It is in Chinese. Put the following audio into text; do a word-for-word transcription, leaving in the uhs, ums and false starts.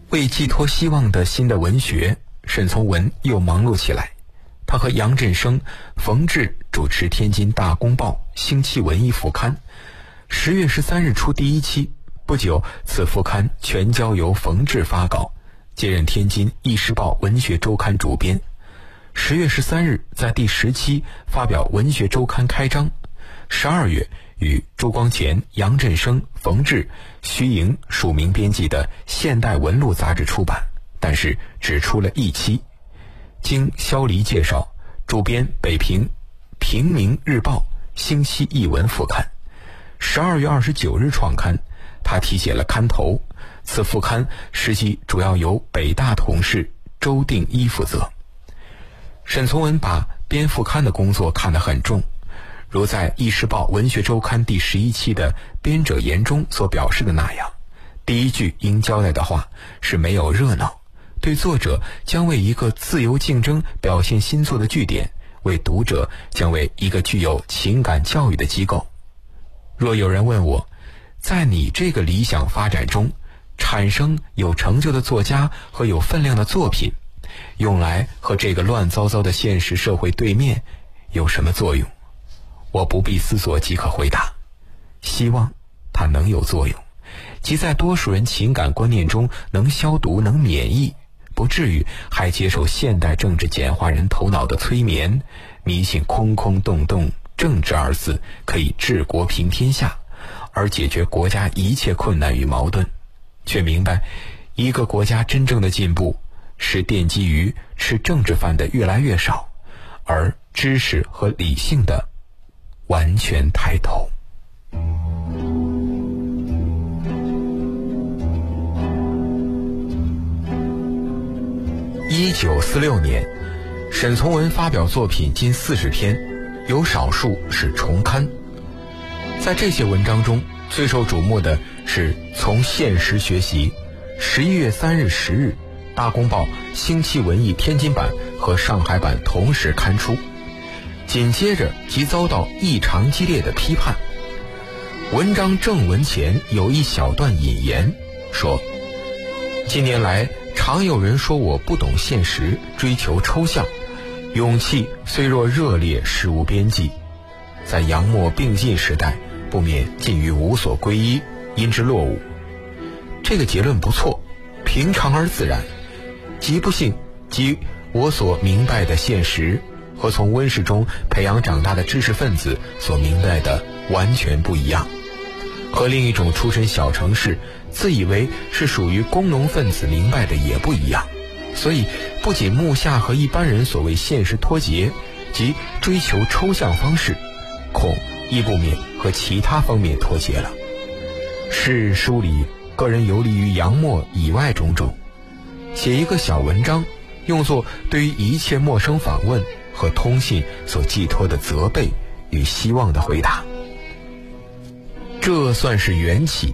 为寄托希望的新的文学，沈从文又忙碌起来。他和杨振声、冯至主持天津大公报星期文艺副刊，十月十三日出第一期，不久此副刊全交由冯至发稿，接任天津易时报文学周刊主编。十月十三日在第十期发表文学周刊开章，十二月与朱光潜、杨振声、冯至、徐莹署名编辑的《现代文录》杂志出版，但是只出了一期。经萧黎介绍，主编北平《平民日报》星期译文副刊。十二月二十九日创刊，他题写了刊头。此副刊实际主要由北大同事周定一负责。沈从文把编副刊的工作看得很重，如在《易时报文学周刊》第十一期的编者言中所表示的那样，第一句应交代的话是没有热闹，对作者将为一个自由竞争表现新作的据点，为读者将为一个具有情感教育的机构。若有人问我，在你这个理想发展中，产生有成就的作家和有分量的作品，用来和这个乱糟糟的现实社会对面，有什么作用？我不必思索即可回答，希望它能有作用，即在多数人情感观念中能消毒，能免疫，不至于还接受现代政治简化人头脑的催眠，迷信空空洞洞政治二字可以治国平天下，而解决国家一切困难与矛盾，却明白一个国家真正的进步是奠基于吃政治饭的越来越少，而知识和理性的完全抬头。一九四六年，沈从文发表作品近四十篇，有少数是重刊。在这些文章中，最受瞩目的是《从现实学习》，十一月三日、十日，大公报星期文艺天津版和上海版同时刊出。紧接着即遭到异常激烈的批判。文章正文前有一小段引言，说：近年来常有人说我不懂现实，追求抽象，勇气虽若热烈，实无边际。在杨墨并进时代，不免近于无所归依，因之落伍。这个结论不错，平常而自然。即不幸，即我所明白的现实和从温室中培养长大的知识分子所明白的完全不一样，和另一种出身小城市自以为是属于工农分子明白的也不一样。所以不仅目下和一般人所谓现实脱节，即追求抽象方式，恐亦不免和其他方面脱节了。是梳理个人游离于杨墨以外种种，写一个小文章，用作对于一切陌生访问和通信所寄托的责备与希望的回答。这算是缘起，